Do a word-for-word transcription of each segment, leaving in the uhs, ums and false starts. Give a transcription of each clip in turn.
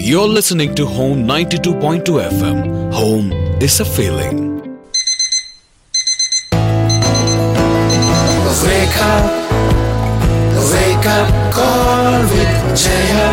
You're listening to Home ninety-two point two F M. Home is a feeling. Wake up, wake up, call with Jaya.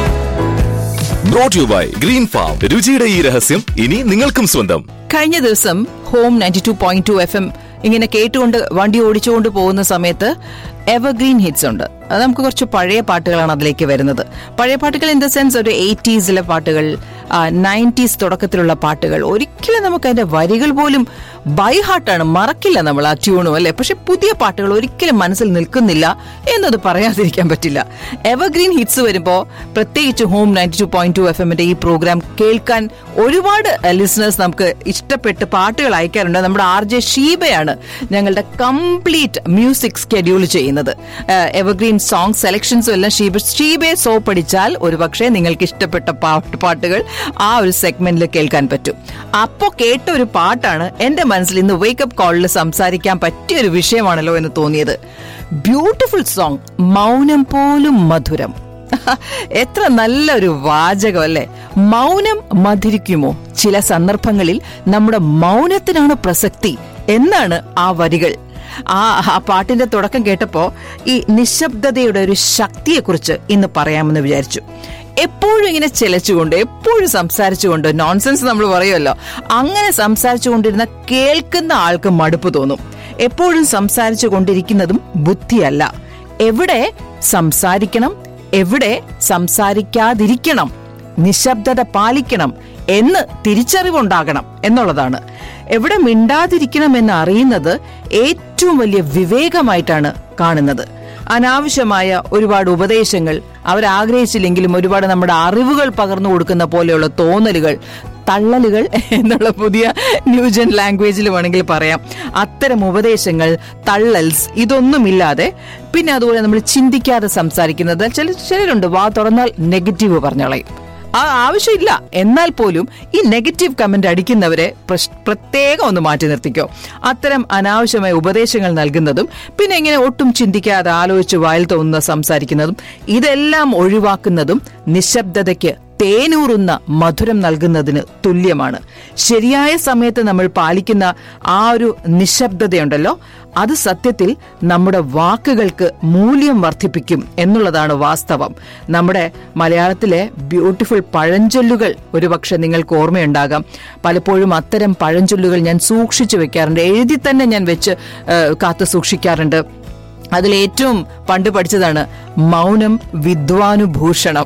Brought you by Green Farm. രുചിയുടെ ഈ രഹസ്യം ഇനി നിങ്ങൾക്കും സ്വന്തം. കഴിഞ്ഞ ദിവസം home ninety two point two F M ഇങ്ങനെ കേട്ടുകൊണ്ട് വണ്ടി ഓടിച്ചുകൊണ്ട് പോകുന്ന സമയത്ത് എവർഗ്രീൻ ഹിറ്റ്സ് ഉണ്ട്. അത് നമുക്ക് കുറച്ച് പഴയ പാട്ടുകളാണ് അതിലേക്ക് വരുന്നത്. പഴയ പാട്ടുകൾ ഇൻ ദ സെൻസ് ഒരു എയ്റ്റീസിലെ പാട്ടുകൾ, നയൻറ്റീസ് തുടക്കത്തിലുള്ള പാട്ടുകൾ. ഒരിക്കലും നമുക്ക് അതിന്റെ വരികൾ പോലും ബൈ ഹാർട്ടാണ്, മറക്കില്ല നമ്മൾ ആ ട്യൂണും അല്ലെ. പക്ഷെ പുതിയ പാട്ടുകൾ ഒരിക്കലും മനസ്സിൽ നിൽക്കുന്നില്ല എന്നത് പറയാതിരിക്കാൻ പറ്റില്ല. എവർഗ്രീൻ ഹിറ്റ്സ് വരുമ്പോൾ പ്രത്യേകിച്ച് home ninety two point two F എമ്മിന്റെ ഈ പ്രോഗ്രാം കേൾക്കാൻ ഒരുപാട് ലിസണേഴ്സ് നമുക്ക് ഇഷ്ടപ്പെട്ട് പാട്ടുകൾ അയക്കാറുണ്ട്. നമ്മുടെ ആർ ജെ ഷീബയാണ് ഞങ്ങളുടെ കംപ്ലീറ്റ് മ്യൂസിക് സ്കെഡ്യൂൾ ചെയ്യുന്നത്. എവർഗ്രീൻ സോങ് സെലക്ഷൻസും എല്ലാം ഷീബ ഷീബയെ സോപ്പടിച്ചാൽ ഒരു പക്ഷേ നിങ്ങൾക്ക് ഇഷ്ടപ്പെട്ട പാട്ടുകൾ ആ ഒരു സെഗ്മെന്റിൽ കേൾക്കാൻ പറ്റും. അപ്പോ കേട്ട ഒരു പാട്ടാണ് എന്റെ മനസ്സിൽ ഇന്ന് വേക്കപ്പ് കോളിൽ സംസാരിക്കാൻ പറ്റിയ ഒരു വിഷയമാണല്ലോ എന്ന് തോന്നിയത്. ബ്യൂട്ടിഫുൾ സോങ്, മൗനം പോലും മധുരം. എത്ര നല്ലൊരു വാചകം അല്ലേ. മൗനം മധുരിക്കുമോ? ചില സന്ദർഭങ്ങളിൽ നമ്മുടെ മൗനത്തിനാണ് പ്രസക്തി എന്നാണ് ആ വരികൾ. ആ ആ പാട്ടിന്റെ തുടക്കം കേട്ടപ്പോ ഈ നിശബ്ദതയുടെ ഒരു ശക്തിയെക്കുറിച്ച് ഇന്ന് പറയാമെന്ന് വിചാരിച്ചു. എപ്പോഴും ഇങ്ങനെ ചിലച്ചുകൊണ്ട്, എപ്പോഴും സംസാരിച്ചുകൊണ്ട്, നോൺസെൻസ് നമ്മൾ പറയുമല്ലോ, അങ്ങനെ സംസാരിച്ചു കൊണ്ടിരുന്ന കേൾക്കുന്ന ആൾക്ക് മടുപ്പ് തോന്നും. എപ്പോഴും സംസാരിച്ചു കൊണ്ടിരിക്കുന്നതും ബുദ്ധിയല്ല. എവിടെ സംസാരിക്കണം, എവിടെ സംസാരിക്കാതിരിക്കണം, നിശബ്ദത പാലിക്കണം എന്ന് തിരിച്ചറിവുണ്ടാകണം എന്നുള്ളതാണ്. എവിടെ മിണ്ടാതിരിക്കണമെന്ന് അറിയുന്നത് ഏറ്റവും വലിയ വിവേകമായിട്ടാണ് കാണുന്നത്. അനാവശ്യമായ ഒരുപാട് ഉപദേശങ്ങൾ, അവരാഗ്രഹിച്ചില്ലെങ്കിലും ഒരുപാട് നമ്മുടെ അറിവുകൾ പകർന്നു കൊടുക്കുന്ന പോലെയുള്ള തോന്നലുകൾ, തള്ളലുകൾ എന്നുള്ള പുതിയ ന്യൂജൻ ലാംഗ്വേജിൽ വേണമെങ്കിൽ പറയാം. അത്തരം ഉപദേശങ്ങൾ, തള്ളൽസ്, ഇതൊന്നുമില്ലാതെ പിന്നെ അതുപോലെ നമ്മൾ ചിന്തിക്കാതെ സംസാരിക്കുന്നത്. ചില ചിലരുണ്ട് വാ തുറന്നാൽ നെഗറ്റീവ് പറഞ്ഞോളയും. ആ ആവശ്യമില്ല, എന്നാൽ പോലും ഈ നെഗറ്റീവ് കമന്റ് അടിക്കുന്നവരെ പ്രത്യേകം ഒന്ന് മാറ്റി നിർത്തിക്കോ. അത്തരം അനാവശ്യമായ ഉപദേശങ്ങൾ നൽകുന്നതും പിന്നെ ഇങ്ങനെ ഒട്ടും ചിന്തിക്കാതെ ആലോചിച്ച് വായിൽ തോന്നുന്ന സംസാരിക്കുന്നതും ഇതെല്ലാം ഒഴിവാക്കുന്നതും നിശബ്ദതയ്ക്ക് തേനൂറുന്ന മധുരം നൽകുന്നതിന് തുല്യമാണ്. ശരിയായ സമയത്ത് നമ്മൾ പാലിക്കുന്ന ആ ഒരു നിശബ്ദതയുണ്ടല്ലോ, അത് സത്യത്തിൽ നമ്മുടെ വാക്കുകൾക്ക് മൂല്യം വർദ്ധിപ്പിക്കും എന്നുള്ളതാണ് വാസ്തവം. നമ്മുടെ മലയാളത്തിലെ ബ്യൂട്ടിഫുൾ പഴഞ്ചൊല്ലുകൾ ഒരുപക്ഷെ നിങ്ങൾക്ക് ഓർമ്മയുണ്ടാകാം. പലപ്പോഴും അത്തരം പഴഞ്ചൊല്ലുകൾ ഞാൻ സൂക്ഷിച്ചു വെക്കാറുണ്ട്, എഴുതി തന്നെ ഞാൻ വെച്ച് കാത്തു സൂക്ഷിക്കാറുണ്ട്. അതിലേറ്റവും പണ്ട് പഠിച്ചതാണ് മൗനം വിദ്വാനുഭൂഷണം.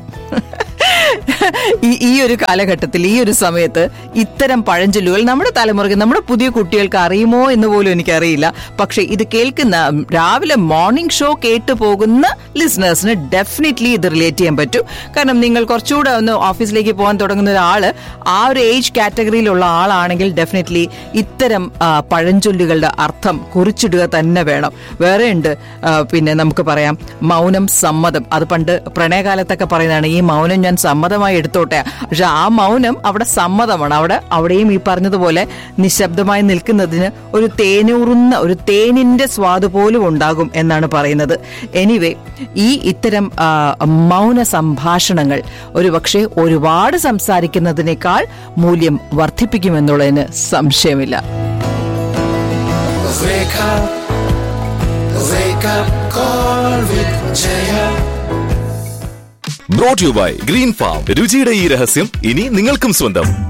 ഈ ഒരു കാലഘട്ടത്തിൽ, ഈ ഒരു സമയത്ത് ഇത്തരം പഴഞ്ചൊല്ലുകൾ നമ്മുടെ തലമുറയ്ക്ക്, നമ്മുടെ പുതിയ കുട്ടികൾക്ക് അറിയുമോ എന്ന് പോലും എനിക്കറിയില്ല. പക്ഷെ ഇത് കേൾക്കുന്ന രാവിലെ മോർണിംഗ് ഷോ കേട്ടു പോകുന്ന ലിസണേഴ്സിന് ഡെഫിനറ്റ്ലി ഇത് റിലേറ്റ് ചെയ്യാൻ പറ്റും. കാരണം നിങ്ങൾ കുറച്ചുകൂടെ ഒന്ന് ഓഫീസിലേക്ക് പോകാൻ തുടങ്ങുന്ന ഒരാള്, ആ ഒരു ഏജ് കാറ്റഗറിയിലുള്ള ആളാണെങ്കിൽ ഡെഫിനറ്റ്ലി ഇത്തരം പഴഞ്ചൊല്ലുകളുടെ അർത്ഥം കുറിച്ചിടുക തന്നെ വേണം. വേറെ ഉണ്ട്, പിന്നെ നമുക്ക് പറയാം മൗനം സമ്മതം. അത് പണ്ട് പ്രണയകാലത്തൊക്കെ പറയുന്നതാണ്, ഈ മൗനം ഞാൻ സമ്മതമായി എടുത്തോട്ടെ. പക്ഷെ ആ മൗനം അവിടെ സമ്മതമാണ്. അവിടെ അവിടെയും ഈ പറഞ്ഞതുപോലെ നിശബ്ദമായി നിൽക്കുന്നതിന് ഒരു തേനൂറുന്ന, ഒരു തേനിന്റെ സ്വാദ് പോലും ഉണ്ടാകും എന്നാണ് പറയുന്നത്. എനിവേ, ഈ ഇത്തരം മൗന സംഭാഷണങ്ങൾ ഒരുപക്ഷെ ഒരുപാട് സംസാരിക്കുന്നതിനേക്കാൾ മൂല്യം വർദ്ധിപ്പിക്കുമെന്നുള്ളതിന് സംശയമില്ല. Wake up, wake up, call with Jaya. Brought you by Green Farm. രുചിയുടെ ഈ രഹസ്യം ഇനി നിങ്ങൾക്കും സ്വന്തം.